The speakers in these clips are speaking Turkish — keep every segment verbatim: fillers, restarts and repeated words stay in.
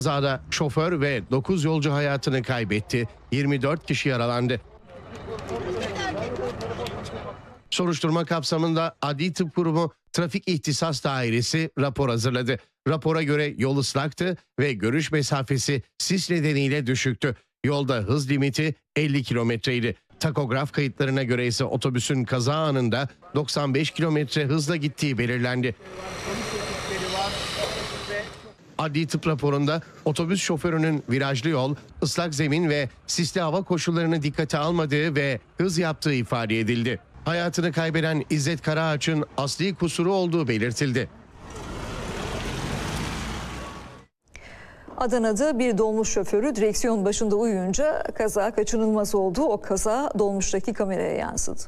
Kazada şoför ve dokuz yolcu hayatını kaybetti. yirmi dört kişi yaralandı. Soruşturma kapsamında Adli Tıp Kurumu Trafik İhtisas Dairesi rapor hazırladı. Rapora göre yol ıslaktı ve görüş mesafesi sis nedeniyle düşüktü. Yolda hız limiti elli kilometreydi. Takograf kayıtlarına göre ise otobüsün kaza anında doksan beş kilometre hızla gittiği belirlendi. Adli tıp raporunda otobüs şoförünün virajlı yol, ıslak zemin ve sisli hava koşullarını dikkate almadığı ve hız yaptığı ifade edildi. Hayatını kaybeden İzzet Karaağaç'ın asli kusuru olduğu belirtildi. Adana'da bir dolmuş şoförü direksiyon başında uyuyunca kaza kaçınılmaz oldu. O kaza dolmuştaki kameraya yansıdı.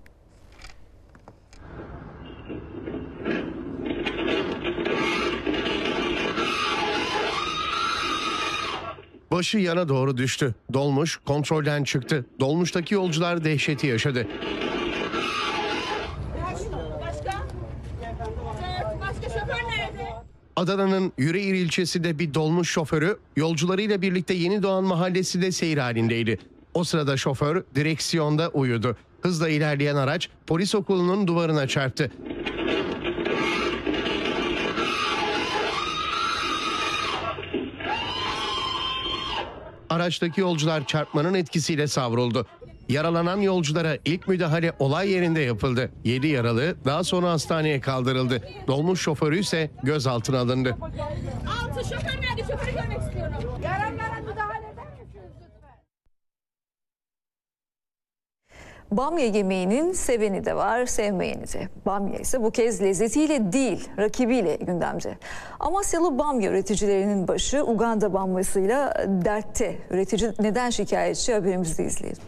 Başı yana doğru düştü. Dolmuş kontrolden çıktı. Dolmuştaki yolcular dehşeti yaşadı. Adana'nın Yüreğir ilçesinde bir dolmuş şoförü yolcularıyla birlikte Yenidoğan mahallesinde seyir halindeydi. O sırada şoför direksiyonda uyudu. Hızla ilerleyen araç polis okulunun duvarına çarptı. Araçtaki yolcular çarpmanın etkisiyle savruldu. Yaralanan yolculara ilk müdahale olay yerinde yapıldı. yedi yaralı daha sonra hastaneye kaldırıldı. Dolmuş şoförü ise gözaltına alındı. Altı şoför nerede? Şoförü görmek istiyorum. Yaralılara müdahale eder misiniz lütfen? Bamya yemeğinin seveni de var, sevmeyeni de. Bamya ise bu kez lezzetiyle değil, rakibiyle gündemde. Amasyalı bamya üreticilerinin başı Uganda bamyasıyla dertte. Üretici neden şikayetçi, haberimizde izleyelim.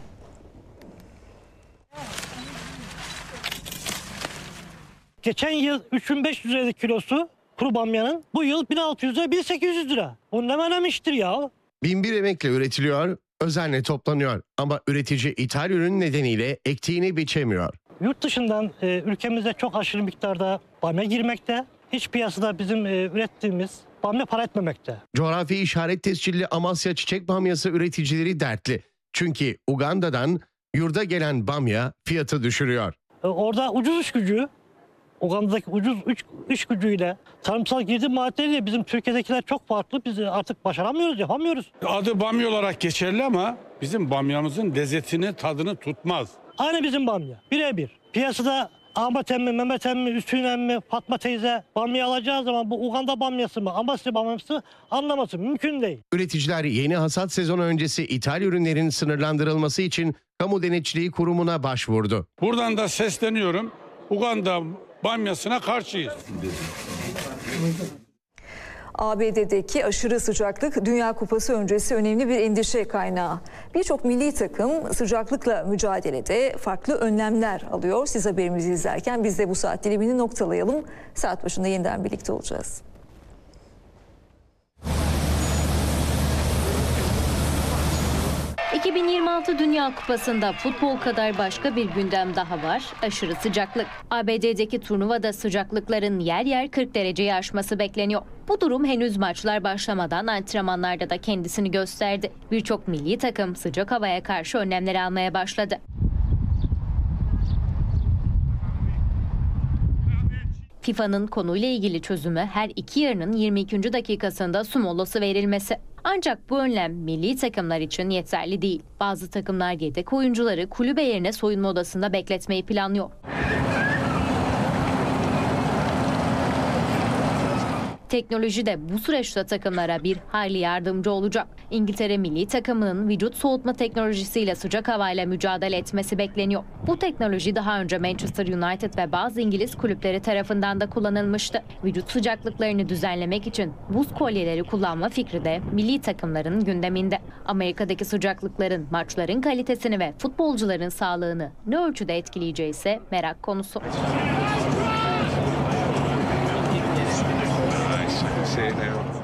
Geçen yıl üç bin beş yüz liraydı kilosu kuru bamyanın. Bu yıl bin altı yüze bin sekiz yüz lira. Bu ne menemiştir ya. bin bir emekle üretiliyor, özenle toplanıyor. Ama üretici ithal ürün nedeniyle ektiğini biçemiyor. Yurt dışından e, ülkemize çok aşırı miktarda bamya girmekte. Hiç piyasada bizim e, ürettiğimiz bamya para etmemekte. Coğrafi işaret tescilli Amasya çiçek bamyası üreticileri dertli. Çünkü Uganda'dan yurda gelen bamya fiyatı düşürüyor. E, orada ucuz iş gücü, Uganda'daki ucuz iş, iş gücüyle tarımsal girdi maddeleriyle bizim Türkiye'dekiler çok farklı. Biz artık başaramıyoruz, yapamıyoruz. Adı bamya olarak geçerli ama bizim bamyamızın lezzetini, tadını tutmaz. Aynı bizim bamya, birebir. Piyasada Ahmet emmi, Mehmet emmi, Hüsnü emmi, Fatma teyze bamya alacağı zaman bu Uganda bamyası mı, Amasya bamyası mı anlaması mümkün değil. Üreticiler yeni hasat sezonu öncesi ithal ürünlerin sınırlandırılması için Kamu Denetçiliği Kurumu'na başvurdu. Buradan da sesleniyorum. Uganda bamyasına karşıyız. A B D'deki aşırı sıcaklık Dünya Kupası öncesi önemli bir endişe kaynağı. Birçok milli takım sıcaklıkla mücadelede farklı önlemler alıyor. Siz haberimizi izlerken biz de bu saat dilimini noktalayalım. Saat başında yeniden birlikte olacağız. iki bin yirmi altı Dünya Kupası'nda futbol kadar başka bir gündem daha var, aşırı sıcaklık. A B D'deki turnuvada sıcaklıkların yer yer kırk dereceyi aşması bekleniyor. Bu durum henüz maçlar başlamadan antrenmanlarda da kendisini gösterdi. Birçok milli takım sıcak havaya karşı önlemler almaya başladı. FIFA'nın konuyla ilgili çözümü her iki yarının yirmi ikinci dakikasında su molası verilmesi. Ancak bu önlem milli takımlar için yeterli değil. Bazı takımlar yedek oyuncuları kulübe yerine soyunma odasında bekletmeyi planlıyor. Teknoloji de bu süreçte takımlara bir hayli yardımcı olacak. İngiltere milli takımının vücut soğutma teknolojisiyle sıcak havayla mücadele etmesi bekleniyor. Bu teknoloji daha önce Manchester United ve bazı İngiliz kulüpleri tarafından da kullanılmıştı. Vücut sıcaklıklarını düzenlemek için buz kolyeleri kullanma fikri de milli takımların gündeminde. Amerika'daki sıcaklıkların maçların kalitesini ve futbolcuların sağlığını ne ölçüde etkileyeceği ise merak konusu. Say it now.